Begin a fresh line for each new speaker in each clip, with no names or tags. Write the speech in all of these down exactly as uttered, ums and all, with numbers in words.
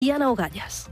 y Ana Ogallas.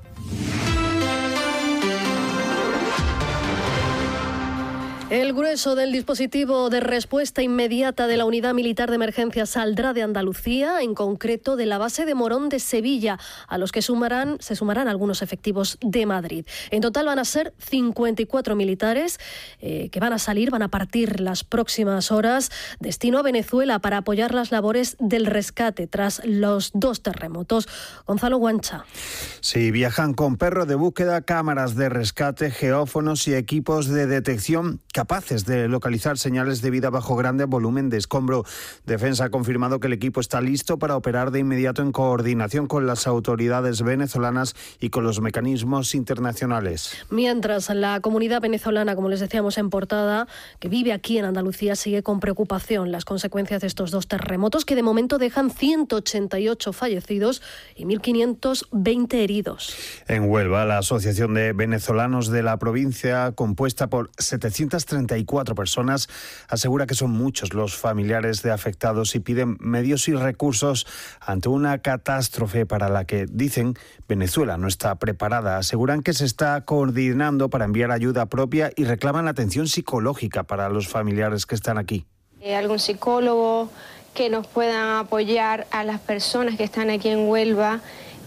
El grueso del dispositivo de respuesta inmediata de la Unidad Militar de Emergencia saldrá de Andalucía, en concreto de la base de Morón de Sevilla, a los que sumarán, se sumarán algunos efectivos de Madrid. En total van a ser cincuenta y cuatro militares eh, que van a salir, van a partir las próximas horas, destino a Venezuela para apoyar las labores del rescate tras los dos terremotos. Gonzalo Guancha.
Sí, viajan con perro de búsqueda, cámaras de rescate, geófonos y equipos de detección capaces de localizar señales de vida bajo grande volumen de escombro. Defensa ha confirmado que el equipo está listo para operar de inmediato en coordinación con las autoridades venezolanas y con los mecanismos internacionales.
Mientras, la comunidad venezolana, como les decíamos en portada, que vive aquí en Andalucía, sigue con preocupación las consecuencias de estos dos terremotos que de momento dejan ciento ochenta y ocho fallecidos y mil quinientos veinte heridos.
En Huelva, la Asociación de Venezolanos de la provincia, compuesta por setecientas treinta y cuatro personas, asegura que son muchos los familiares de afectados y piden medios y recursos ante una catástrofe para la que, dicen, Venezuela no está preparada. Aseguran que se está coordinando para enviar ayuda propia y reclaman atención psicológica para los familiares que están aquí.
Eh, algún psicólogo que nos pueda apoyar a las personas que están aquí en Huelva,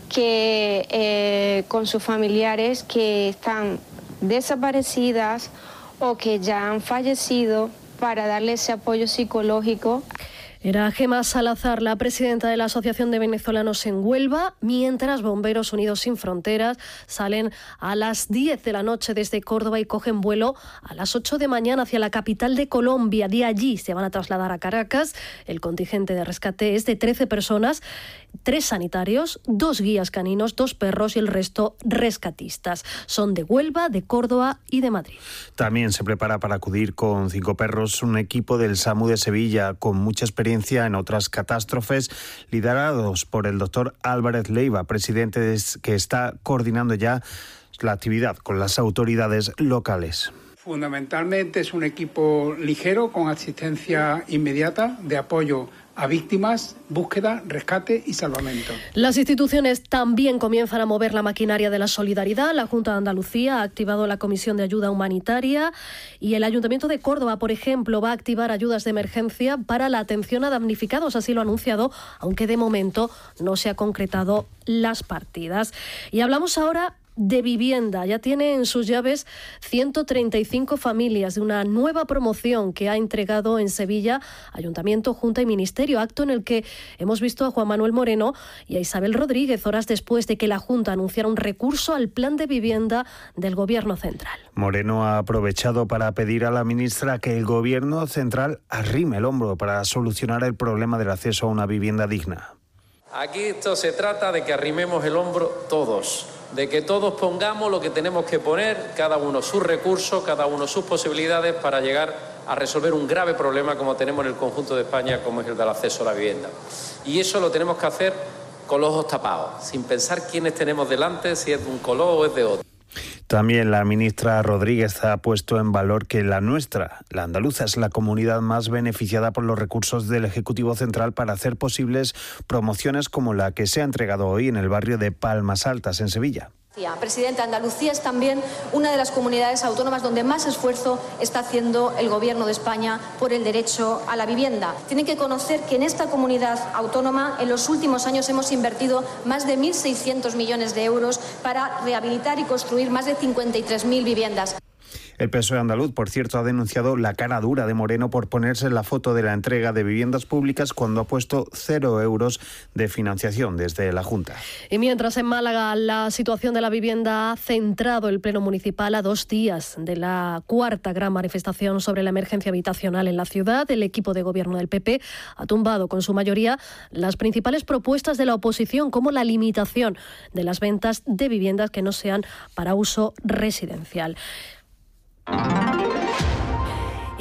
que eh, con sus familiares que están desaparecidas o que ya han fallecido, para darle ese apoyo psicológico.
Era Gemma Salazar, la presidenta de la Asociación de Venezolanos en Huelva, mientras Bomberos Unidos Sin Fronteras salen a las diez de la noche desde Córdoba y cogen vuelo a las ocho de mañana hacia la capital de Colombia. De allí se van a trasladar a Caracas. El contingente de rescate es de trece personas, tres sanitarios, dos guías caninos, dos perros y el resto rescatistas. Son de Huelva, de Córdoba y de Madrid.
También se prepara para acudir con cinco perros un equipo del SAMU de Sevilla con mucha experiencia en otras catástrofes, liderados por el doctor Álvarez Leiva, presidente de, que está coordinando ya la actividad con las autoridades locales.
Fundamentalmente es un equipo ligero con asistencia inmediata de apoyo a víctimas, búsqueda, rescate y salvamento.
Las instituciones también comienzan a mover la maquinaria de la solidaridad. La Junta de Andalucía ha activado la Comisión de Ayuda Humanitaria y el Ayuntamiento de Córdoba, por ejemplo, va a activar ayudas de emergencia para la atención a damnificados. Así lo ha anunciado, aunque de momento no se ha concretado las partidas. Y hablamos ahora de vivienda. Ya tiene en sus llaves ciento treinta y cinco familias de una nueva promoción que ha entregado en Sevilla Ayuntamiento, Junta y Ministerio, acto en el que hemos visto a Juan Manuel Moreno y a Isabel Rodríguez horas después de que la Junta anunciara un recurso al plan de vivienda del Gobierno central.
Moreno ha aprovechado para pedir a la ministra que el Gobierno central arrime el hombro para solucionar el problema del acceso a una vivienda digna.
Aquí esto se trata de que arrimemos el hombro todos, de que todos pongamos lo que tenemos que poner, cada uno sus recursos, cada uno sus posibilidades para llegar a resolver un grave problema como tenemos en el conjunto de España, como es el del acceso a la vivienda. Y eso lo tenemos que hacer con los ojos tapados, sin pensar quiénes tenemos delante, si es de un color o es de otro.
También la ministra Rodríguez ha puesto en valor que la nuestra, la andaluza, es la comunidad más beneficiada por los recursos del Ejecutivo Central para hacer posibles promociones como la que se ha entregado hoy en el barrio de Palmas Altas, en Sevilla.
Presidenta, Andalucía es también una de las comunidades autónomas donde más esfuerzo está haciendo el Gobierno de España por el derecho a la vivienda. Tienen que conocer que en esta comunidad autónoma en los últimos años hemos invertido más de mil seiscientos millones de euros para rehabilitar y construir más de cincuenta y tres mil viviendas.
El P S O E andaluz, por cierto, ha denunciado la cara dura de Moreno por ponerse en la foto de la entrega de viviendas públicas cuando ha puesto cero euros de financiación desde la Junta.
Y mientras en Málaga la situación de la vivienda ha centrado el Pleno Municipal a dos días de la cuarta gran manifestación sobre la emergencia habitacional en la ciudad, el equipo de gobierno del P P ha tumbado con su mayoría las principales propuestas de la oposición, como la limitación de las ventas de viviendas que no sean para uso residencial.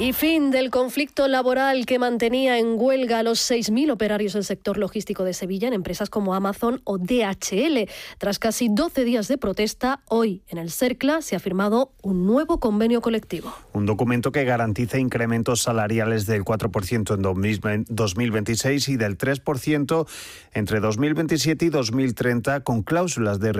Y fin del conflicto laboral que mantenía en huelga a los seis mil operarios del sector logístico de Sevilla en empresas como Amazon o D H L. Tras casi doce días de protesta, hoy en el CERCLA se ha firmado un nuevo convenio colectivo.
Un documento que garantiza incrementos salariales del cuatro por ciento en dos mil veintiséis y del tres por ciento entre dos mil veintisiete y dos mil treinta, con cláusulas de